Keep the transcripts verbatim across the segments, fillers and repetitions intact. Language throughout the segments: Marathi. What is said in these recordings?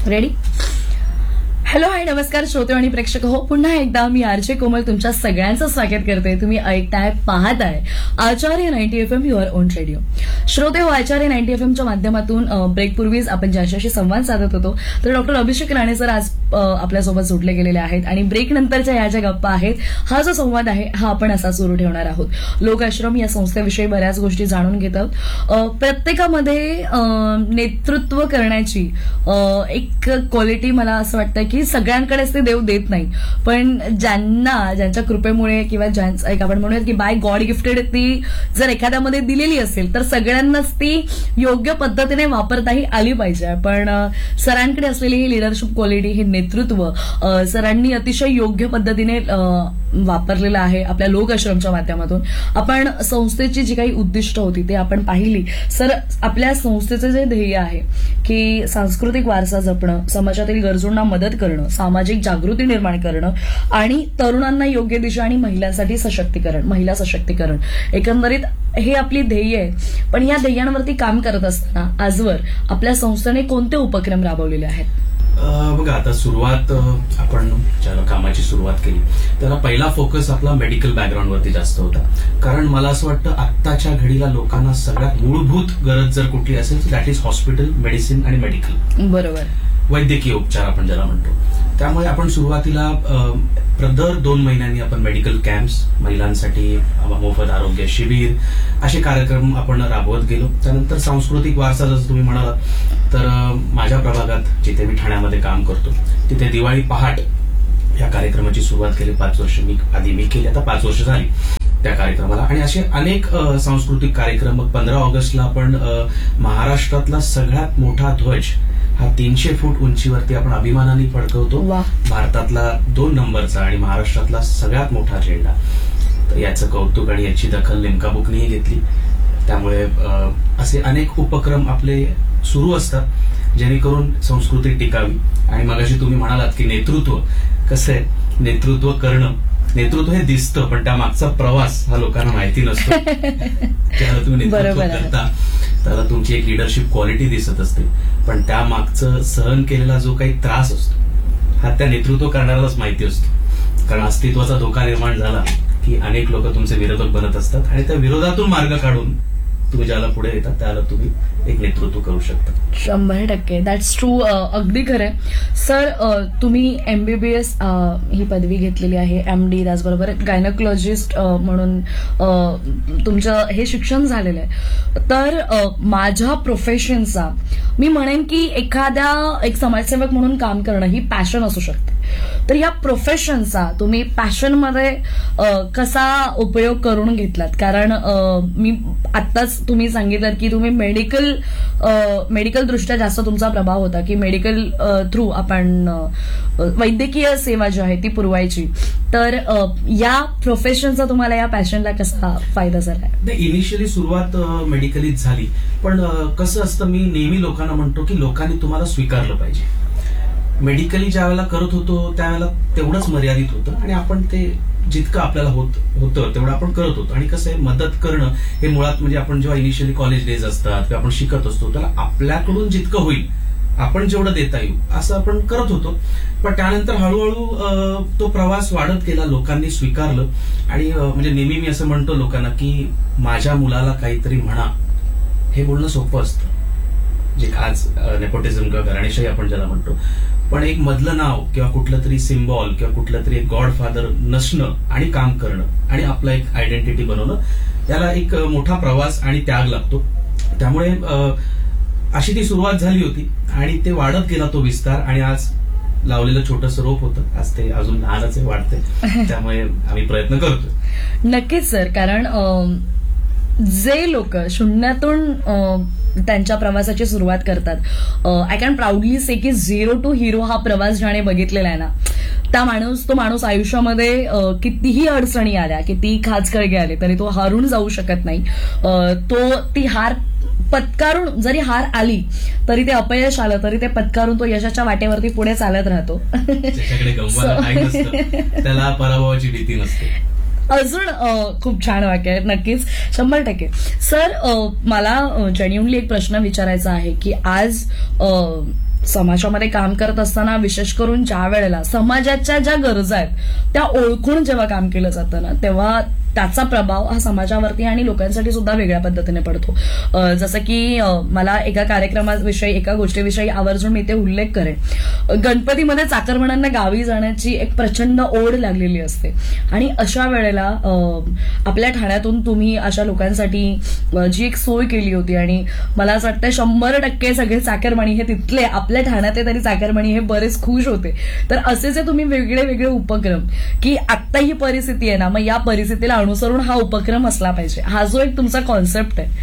रेडी? हॅलो हाय नमस्कार श्रोते आणि प्रेक्षक हो, पुन्हा एकदा मी आरजे कोमल तुमच्या सगळ्यांचं स्वागत करते. तुम्ही ऐकताय, पाहताय आचार्य ninety F am your on radio. श्रोते हो, आचार्य नाईन्टी एफ एमच्या माध्यमातून ब्रेकपूर्वीच आपण ज्यांच्याशी संवाद साधत होतो तर डॉक्टर अभिषेक राणे सर आज आपल्यासोबत जोडले गेलेले आहेत आणि ब्रेक नंतरच्या या ज्या गप्पा आहेत, हा जो संवाद आहे हा आपण असा सुरू ठेवणार आहोत. लोकाश्रम या संस्थेविषयी बऱ्याच गोष्टी जाणून घेत आहोत. प्रत्येकामध्ये नेतृत्व करण्याची एक क्वालिटी मला असं वाटतं की सगळ्यांकडेच ते देव देत नाही, पण ज्यांना ज्यांच्या कृपेमुळे किंवा ज्यांचं एक आपण म्हणूयात की बाय गॉड गिफ्टेड ती जर एखाद्यामध्ये दिलेली असेल तर सगळ्यांनाच ती योग्य पद्धतीने वापरताही आली पाहिजे. पण सरांकडे असलेली ही लिडरशिप क्वालिटी, हे नेतृत्व सरांनी अतिशय योग्य पद्धतीने वापरलेलं आहे आपल्या लोकाश्रमच्या माध्यमातून. आपण संस्थेची जी काही उद्दिष्ट होती ते आपण पाहिली. सर, आपल्या संस्थेचं जे ध्येय आहे की सांस्कृतिक वारसा जपणं, समाजातील गरजूंना मदत करणं, सामाजिक जागृती निर्माण करणं आणि तरुणांना योग्य दिशा आणि महिलांसाठी सशक्तीकरण, महिला सशक्तीकरण, एकंदरीत हे आपली ध्येय आहे. पण या ध्येयांवरती काम करत असताना आजवर आपल्या संस्थेने कोणते उपक्रम राबवलेले आहेत? बघा, आता सुरुवात आपण ज्याला कामाची सुरुवात केली त्याला पहिला फोकस आपला मेडिकल बॅकग्राऊंडवरती जास्त होता. कारण मला असं वाटतं आत्ताच्या घडीला लोकांना सगळ्यात मूलभूत गरज जर कुठली असेल दॅट इज हॉस्पिटल, मेडिसिन आणि मेडिकल. बरोबर, वैद्यकीय उपचार आपण ज्याला म्हणतो. त्यामुळे आपण सुरुवातीला दर दोन महिन्यांनी आपण मेडिकल कॅम्प्स, महिलांसाठी मोफत आरोग्य शिबिर असे कार्यक्रम आपण राबवत गेलो. त्यानंतर सांस्कृतिक वारसा जसं तुम्ही म्हणालात तर माझ्या प्रभागात जिथे मी ठाण्यामध्ये काम करतो तिथे दिवाळी पहाट या कार्यक्रमाची सुरुवात केली. पाच वर्ष मी आधी मी केली, आता पाच वर्ष झाली त्या कार्यक्रमाला. आणि असे अनेक सांस्कृतिक कार्यक्रम. पंधरा ऑगस्टला आपण महाराष्ट्रातला सगळ्यात मोठा ध्वज हा तीनशे फूट उंचीवरती आपण अभिमानाने फडकवतो. भारतातला दोन नंबरचा आणि महाराष्ट्रातला सगळ्यात मोठा झेंडा. तर याचं कौतुक आणि याची दखल नेमका बुकनेही घेतली. त्यामुळे असे अनेक उपक्रम आपले सुरू असतात जेणेकरून संस्कृती टिकावी. आणि मगाशी तुम्ही म्हणालात की नेतृत्व कसं आहे, नेतृत्व करणं, नेतृत्व हे दिसतं पण त्या मागचा प्रवास हा लोकांना माहिती नसतो. त्याला तुम्ही नेतृत्व करता त्याला तुमची एक लिडरशिप क्वालिटी दिसत असते, पण त्या मागचं सहन केलेला जो काही त्रास असतो हा त्या नेतृत्व करणाऱ्यालाच माहिती असतो. कारण अस्तित्वाचा धोका निर्माण झाला की अनेक लोक तुमचे विरोधक बनत असतात आणि त्या विरोधातून मार्ग काढून तुम्ही ज्याला पुढे येतात त्याला तुम्ही एक नेतृत्व करू शकता. शंभर टक्के दॅट्स ट्रू. अगदी खरंय सर. तुम्ही एमबीबीएस ही पदवी घेतलेली आहे, एमडी, त्याचबरोबर गायनोकॉलॉजिस्ट म्हणून तुमचं हे शिक्षण झालेलं आहे. तर माझ्या प्रोफेशनचा मी म्हणेन की एखाद्या एक समाजसेवक म्हणून काम करणं ही पॅशन असू शकते. तर या प्रोफेशनचा तुम्ही पॅशनमध्ये कसा उपयोग करून घेतलात? कारण मी आत्ताच तुम्ही सांगितलं की तुम्ही मेडिकल मेडिकल दृष्ट्या जास्त तुमचा प्रभाव होता की मेडिकल थ्रू आपण वैद्यकीय सेवा जी आहे ती पुरवायची. तर या प्रोफेशनचा तुम्हाला या पॅशनला कसा फायदा झाला? इनिशियली सुरुवात मेडिकलीच झाली, पण कसं असतं, मी नेहमी लोकांना म्हणतो की लोकांनी तुम्हाला स्वीकारलं पाहिजे. मेडिकली ज्या वेळेला करत होतो त्यावेळेला तेवढंच मर्यादित होतं आणि आपण ते जितकं आपल्याला होत होतं तेवढं आपण करत होतो. आणि कसं आहे, मदत करणं हे मुळात म्हणजे आपण जेव्हा इनिशियली कॉलेज डेज असतात किंवा आपण शिकत असतो त्याला आपल्याकडून जितकं होईल आपण जेवढं देता येऊ असं आपण करत होतो. पण त्यानंतर हळूहळू तो प्रवास वाढत गेला, लोकांनी स्वीकारलं. आणि म्हणजे नेहमी मी असं म्हणतो लोकांना की माझ्या मुलाला काहीतरी म्हणा हे बोलणं सोपं असतं, जे आज नेपोटिझम किंवा घराणेशाही आपण ज्याला म्हणतो. पण एक मधलं नाव किंवा कुठलं तरी सिम्बॉल किंवा कुठलं तरी एक गॉडफादर नसणं आणि काम करणं आणि आपलं एक आयडेंटिटी बनवणं याला एक मोठा प्रवास आणि त्याग लागतो. त्यामुळे अशी ती सुरुवात झाली होती आणि ते वाढत गेला तो विस्तार. आणि आज लावलेलं छोटंसं रोप होतं, आज ते अजून लहानच वाढते. त्यामुळे आम्ही प्रयत्न करतो. नक्कीच सर. कारण जे लोक शून्यातून त्यांच्या प्रवासाची सुरुवात करतात, आय कॅन प्राऊडली से की झिरो टू हिरो हा प्रवास ज्याने बघितलेला आहे ना, त्या माणूस तो माणूस आयुष्यामध्ये कितीही अडचणी आल्या, कितीही खाचखळगे आले तरी तो हारून जाऊ शकत नाही. तो ती हार पत्कारून, जरी हार आली तरी ते अपयश आलं तरी ते पत्कारून तो यशाच्या वाटेवरती पुढे चालत राहतो. त्याला पराभवाची भीती नसते. अजून खूप छान वाक्य आहे. नक्कीच, शंभर टक्के. सर, मला जेन्युइनली एक प्रश्न विचारायचा आहे की आज समाजामध्ये काम करत असताना विशेष करून ज्या वेळेला समाजाच्या ज्या गरजा आहेत त्या ओळखून जेव्हा काम केलं जातं ना, तेव्हा त्याचा प्रभाव हा समाजावरती आणि लोकांसाठी सुद्धा वेगळ्या पद्धतीने पडतो. अं, जसं की अं, मला एका कार्यक्रमाविषयी एका गोष्टीविषयी आवर्जून मी ते उल्लेख करेन. गणपतीमध्ये चाकरमान्यांना गावी जाण्याची एक प्रचंड ओढ लागलेली असते आणि अशा वेळेला अं, आपल्या ठाण्यातून तुम्ही अशा लोकांसाठी अं, जी एक सोय केली होती आणि मला असं वाटतं शंभर टक्के सगळे चाकरमानी हे तिथले आपल्या ठाण्यातले तरी चाकरमानी हे बरेच खुश होते. तर असे जे तुम्ही वेगळे वेगळे उपक्रम की आत्ता ही परिस्थिती आहे ना, मग या परिस्थितीला अनुसरून हा उपक्रम असला पाहिजे, हा जो एक तुमचा कॉन्सेप्ट आहे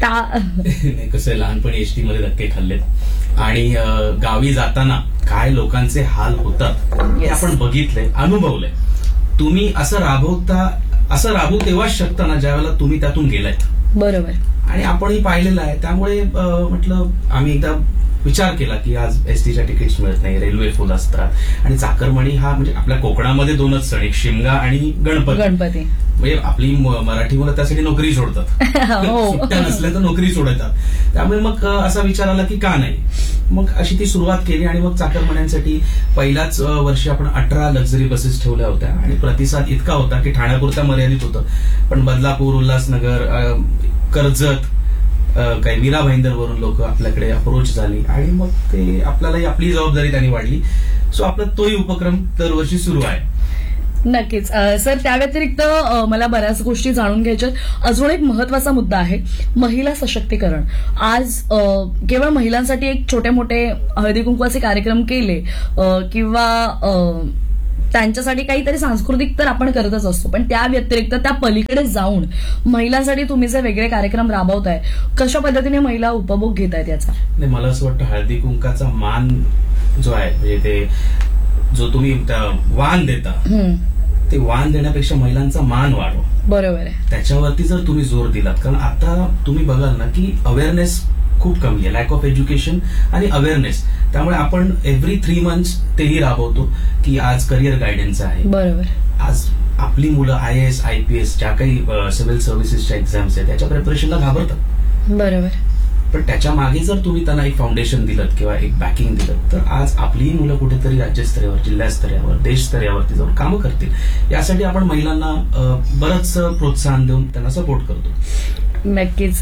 त्या कसं आहे, लहानपणी एसटी मध्ये धक्के खाल्लेत आणि अं, गावी जाताना काय लोकांचे हाल होतात हे आपण बघितलंय, अनुभवलंय. तुम्ही असं राबवता असं राबवू तेव्हाच शकता ना ज्या वेळेला तुम्ही त्यातून गेलायत. बरोबर. आणि आपणही पाहिलेलं आहे. त्यामुळे अं, म्हटलं आम्ही एकदा विचार केला की आज एसटीच्या तिकीट्स मिळत नाही, रेल्वे फुल असतात आणि चाकरमानी हा म्हणजे आपल्या कोकणामध्ये दोनच सण, एक शिमगा आणि गणपती. गणपती म्हणजे आपली म- मराठी मुलं त्यासाठी नोकरी सोडतात. हो. सुट्ट्या नसल्या तर नोकरी सोडतात. त्यामुळे मग अं, असा विचार आला की का नाही. मग अशी ती सुरुवात केली आणि मग चाकरमान्यांसाठी पहिल्याच अं, वर्षी आपण अठरा लक्झरी बसेस ठेवल्या होत्या आणि प्रतिसाद इतका होता की ठाण्यापुरता मर्यादित होतं, पण बदलापूर, उल्हासनगर, अं, कर्जत, अं, काही मीरा भाईंदरवरून लोक आपल्याकडे अप्रोच झाली आणि मग ते आपल्यालाही आपली जबाबदारी त्यांनी वाढली. सो आपला तोही उपक्रम दरवर्षी सुरू आहे. नक्कीच. अ, सर, त्या व्यतिरिक्त अ, मला बऱ्याच गोष्टी जाणून घ्यायच्या. अजून एक महत्वाचा मुद्दा आहे महिला सशक्तीकरण. आज अ, केवळ महिलांसाठी एक छोटे मोठे हळदी कुंकवाचे कार्यक्रम केले अ, किंवा अ, त्यांच्यासाठी काहीतरी सांस्कृतिक तर आपण करतच असतो, पण त्या व्यतिरिक्त त्या पलीकडे जाऊन महिलांसाठी तुम्ही जे वेगळे कार्यक्रम राबवताय, कशा पद्धतीने महिला उपभोग घेत आहेत याचा? नाही, मला असं वाटतं हळदी कुंकाचा मान जो आहे म्हणजे ते जो तुम्ही त्या वाण देता हम्म, ते वाण देण्यापेक्षा महिलांचा मान वाढवा, बरोबर आहे. त्याच्यावरती जर तुम्ही जोर दिलात. कारण आता तुम्ही बघाल ना की अवेअरनेस खूप कमी आहे, लॅक ऑफ एज्युकेशन आणि अवेअरनेस. त्यामुळे आपण एव्हरी थ्री मंथ्स तेही राबवतो की आज करिअर गायडन्स आहे. बरोबर. आज आपली मुलं I A S I P S ज्या काही सिव्हिल सर्व्हिसेसच्या एक्झाम्स आहेत त्याच्या प्रिपरेशनला घाबरतात. बरोबर. पण त्याच्या मागे जर तुम्ही त्यांना एक फाउंडेशन दिलं किंवा एक बॅकिंग दिलं तर आज आपलीही मुलं कुठेतरी राज्यस्तरावर, जिल्हास्तरावर, देशस्तरावरती जाऊन कामं करतील. यासाठी आपण महिलांना अं, बरंच प्रोत्साहन देऊन त्यांना सपोर्ट करतो. नक्कीच.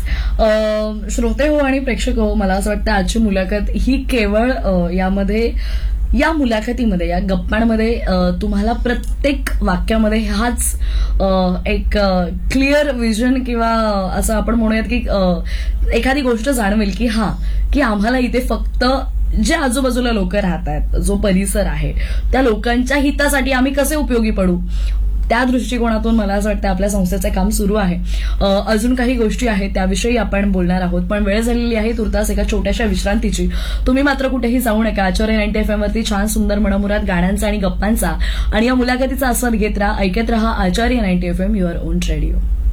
अ, श्रोते हो आणि प्रेक्षक हो, मला असं वाटतं आजची मुलाखत ही केवळ अ, यामध्ये या मुलाखतीमध्ये, या गप्पांमध्ये अ, तुम्हाला प्रत्येक वाक्यामध्ये हाच अ, एक क्लिअर विजन किंवा असं आपण म्हणूयात की अ, एखादी गोष्ट जाणवेल की हा की आम्हाला इथे फक्त जे आजूबाजूला लोक राहत आहेत, जो परिसर आहे, त्या लोकांच्या हितासाठी आम्ही कसे उपयोगी पडू, त्या दृष्टिकोनातून मला असं वाटतं आपल्या संस्थेचं काम सुरू आहे. अ, अजून काही गोष्टी आहेत त्याविषयी आपण बोलणार आहोत, पण वेळ झालेली आहे तुर्तास एका छोट्याशा विश्रांतीची. तुम्ही मात्र कुठेही जाऊ नका. आचार्य नाईन्टी एफ एम वरती छान सुंदर मनमुराद गाण्यांचा आणि गप्पांचा आणि या मुलाखतीचा आस्वाद घेत राहा, ऐकत राहा आचार्य ninety F M, your on radio.